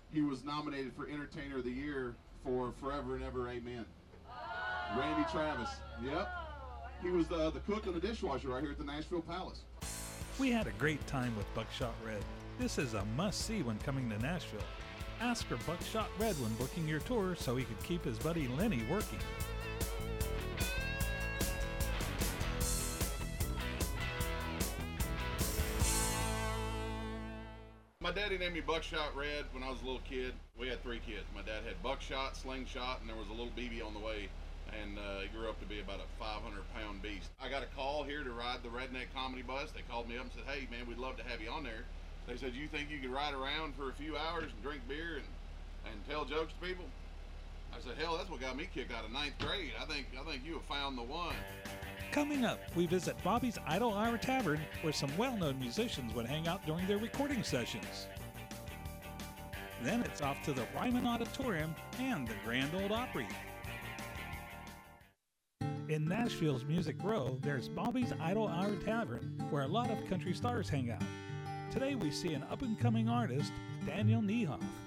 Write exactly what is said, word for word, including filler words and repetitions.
He was nominated for Entertainer of the Year for Forever and Ever Amen. Randy Travis. Yep. He was the, the cook and the dishwasher right here at the Nashville Palace. We had a great time with Buckshot Red. This is a must-see when coming to Nashville. Ask for Buckshot Red when booking your tour so he could keep his buddy Lenny working. My daddy named me Buckshot Red when I was a little kid. We had three kids. My dad had Buckshot, Slingshot, and there was a little B B on the way. And uh, he grew up to be about a five hundred pound beast. I got a call here to ride the Redneck Comedy Bus. They called me up and said, hey man, we'd love to have you on there. They said, you think you could ride around for a few hours and drink beer and, and tell jokes to people? I said, hell, that's what got me kicked out of ninth grade. I think I think you have found the one. Coming up, we visit Bobby's Idle Hour Tavern, where some well-known musicians would hang out during their recording sessions. Then it's off to the Ryman Auditorium and the Grand Ole Opry. In Nashville's Music Row, there's Bobby's Idle Hour Tavern, where a lot of country stars hang out. Today we see an up-and-coming artist, Daniel Niehoff.